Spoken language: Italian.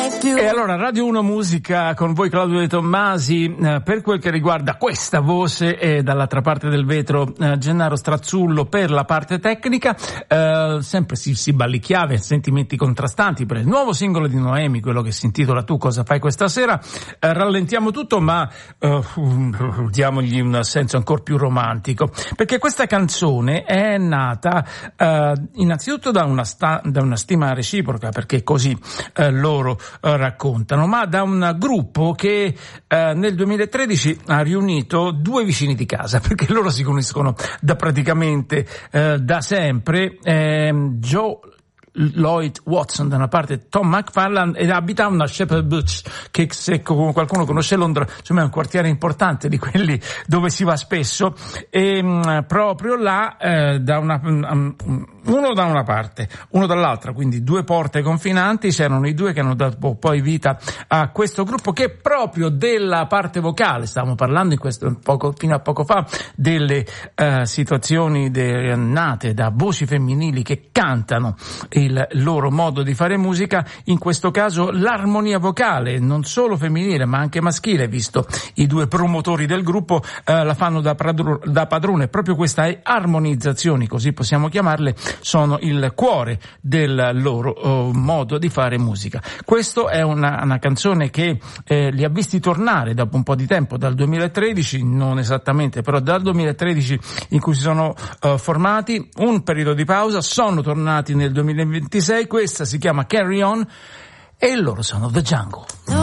E allora Radio 1 Musica con voi Claudio De Tommasi, per quel che riguarda questa voce e dall'altra parte del vetro Gennaro Strazzullo per la parte tecnica. Sempre si ballicchiava, sentimenti contrastanti per il nuovo singolo di Noemi, quello che si intitola Tu cosa fai questa sera. Rallentiamo tutto, ma diamogli un senso ancora più romantico, perché questa canzone è nata innanzitutto da una stima reciproca, perché così loro raccontano, ma da un gruppo che nel 2013 ha riunito due vicini di casa, perché loro si conoscono da praticamente da sempre. Joe Lloyd Watson da una parte, Tom McFarland, ed abitavano a Shepherd Bush, che se qualcuno conosce Londra, insomma è un quartiere importante di quelli dove si va spesso, e proprio là uno da una parte, uno dall'altra, quindi due porte confinanti, c'erano i due che hanno dato poi vita a questo gruppo, che proprio della parte vocale, stavamo parlando fino a poco fa delle situazioni nate da voci femminili che cantano il loro modo di fare musica, in questo caso l'armonia vocale, non solo femminile ma anche maschile, visto i due promotori del gruppo la fanno da padrone. Proprio queste armonizzazioni, così possiamo chiamarle, sono il cuore del loro modo di fare musica. Questo è una canzone che li ha visti tornare dopo un po' di tempo, dal 2013, non esattamente, però dal 2013 in cui si sono formati, un periodo di pausa, sono tornati nel 2026, questa si chiama Carry On e loro sono The Jungle.